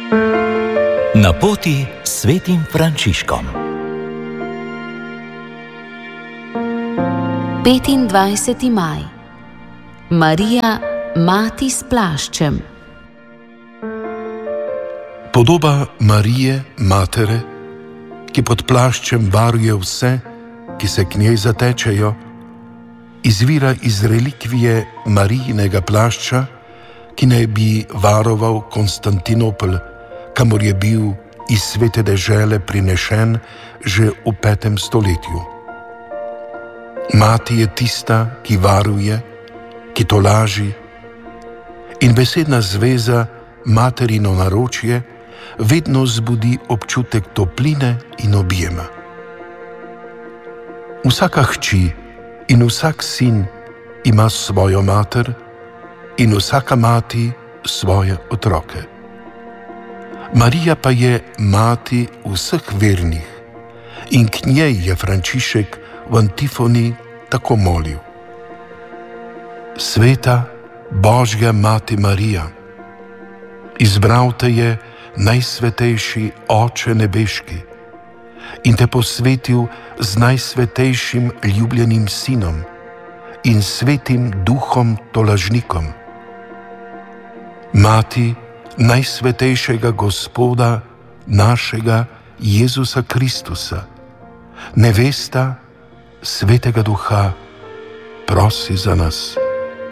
Na poti s svetim Frančiškom. 25. maj. Marija, mati s plaščem. Podoba Marije, matere, ki pod plaščem varuje vse, ki se k njej zatečejo, izvira iz relikvije Marijinega plašča, ki naj bi varoval Konstantinopel, kamor je bil iz svete dežele prinešen že v 5. stoletju. Mati je tista, ki varuje, ki tolaži, in besedna zveza materino naročje vedno zbudi občutek topline in objema. Vsaka hči in vsak sin ima svojo mater in vsaka mati svoje otroke. Marija pa je mati vseh vernih in k njej je Frančišek v antifoni tako molil: Sveta Božja mati Marija, izbral te je najsvetejši Oče nebeški in te posvetil z najsvetejšim ljubljenim sinom in svetim duhom tolažnikom. Mati najsvetejšega Gospoda, našega Jezusa Kristusa, nevesta svetega duha, prosi za nas.